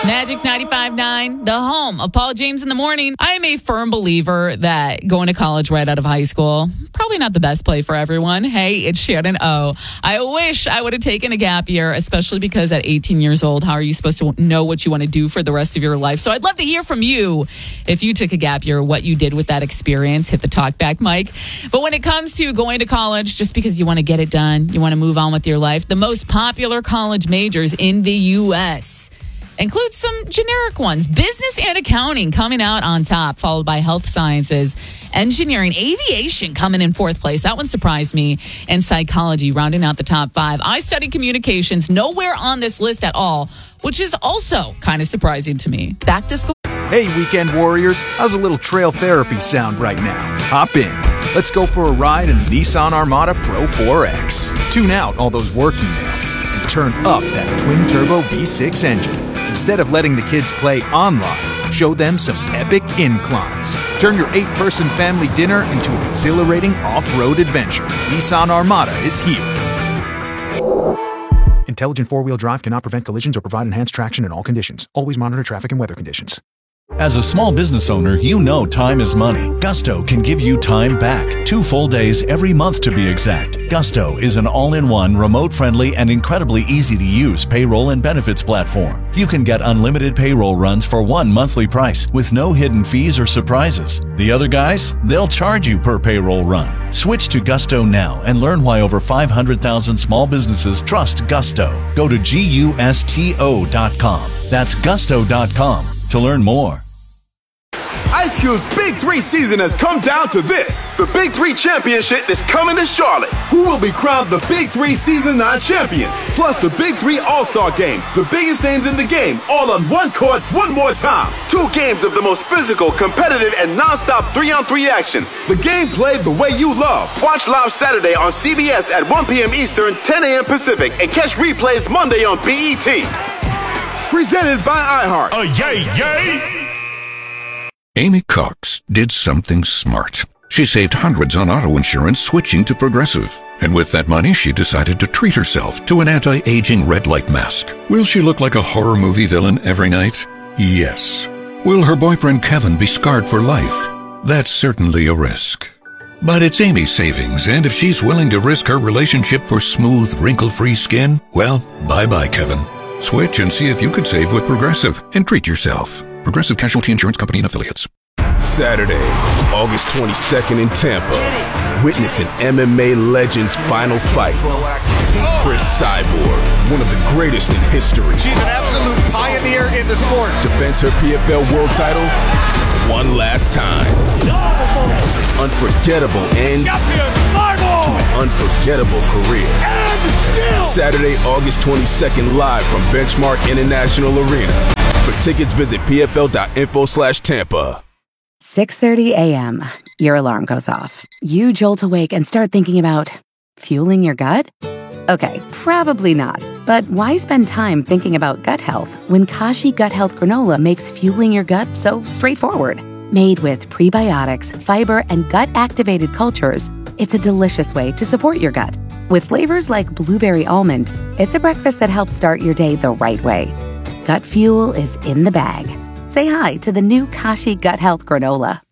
Magic 95.9, the home of Paul James in the morning. I am a firm believer that going to college right out of high school, probably not the best play for everyone. Hey, it's Shannon O. I wish I would have taken a gap year, especially because at 18 years old, how are you supposed to know what you want to do for the rest of your life? So I'd love to hear from you if you took a gap year, what you did with that experience. Hit the talkback mic. But when it comes to going to college, just because you want to get it done, you want to move on with your life, the most popular college majors in the U.S. includes some generic ones. Business and accounting coming out on top, followed by health sciences, engineering, aviation coming in fourth place. That one surprised me. And psychology rounding out the top 5. I studied communications, nowhere on this list at all, which is also kind of surprising to me. Back to school. Hey, weekend warriors. How's a little trail therapy sound right now? Hop in. Let's go for a ride in the Nissan Armada Pro 4X. Tune out all those work emails and turn up that twin-turbo V6 engine. Instead of letting the kids play online, show them some epic inclines. Turn your 8-person family dinner into an exhilarating off-road adventure. Nissan Armada is here. Intelligent four-wheel drive cannot prevent collisions or provide enhanced traction in all conditions. Always monitor traffic and weather conditions. As a small business owner, you know time is money. Gusto can give you time back. 2 full days every month to be exact. Gusto is an all-in-one, remote-friendly, and incredibly easy-to-use payroll and benefits platform. You can get unlimited payroll runs for one monthly price with no hidden fees or surprises. The other guys, they'll charge you per payroll run. Switch to Gusto now and learn why over 500,000 small businesses trust Gusto. Go to GUSTO.com. That's Gusto.com to learn more. Ice Cube's Big 3 season has come down to this. The Big 3 Championship is coming to Charlotte. Who will be crowned the Big 3 Season 9 champion? Plus the Big 3 All-Star Game. The biggest names in the game, all on one court, one more time. 2 games of the most physical, competitive, and non-stop 3-on-3 action. The game played the way you love. Watch live Saturday on CBS at 1 p.m. Eastern, 10 a.m. Pacific, and catch replays Monday on BET. Presented by iHeart. Yay! Amy Cox did something smart. She saved hundreds on auto insurance switching to Progressive. And with that money, she decided to treat herself to an anti-aging red light mask. Will she look like a horror movie villain every night? Yes. Will her boyfriend Kevin be scarred for life? That's certainly a risk. But it's Amy's savings, and if she's willing to risk her relationship for smooth, wrinkle-free skin, well, bye-bye, Kevin. Switch and see if you could save with Progressive and treat yourself. Progressive Casualty Insurance Company and Affiliates. Saturday, August 22nd in Tampa. Witness an MMA legend's final fight. Chris Cyborg, one of the greatest in history. She's an absolute pioneer in the sport. Defends her PFL world title one last time. Unforgettable end to an unforgettable career. Saturday, August 22nd, live from Benchmark International Arena. For tickets, visit pfl.info/Tampa. 6:30 a.m. Your alarm goes off. You jolt awake and start thinking about fueling your gut? Okay, probably not. But why spend time thinking about gut health when Kashi Gut Health Granola makes fueling your gut so straightforward? Made with prebiotics, fiber, and gut-activated cultures, it's a delicious way to support your gut. With flavors like blueberry almond, it's a breakfast that helps start your day the right way. Gut fuel is in the bag. Say hi to the new Kashi Gut Health Granola.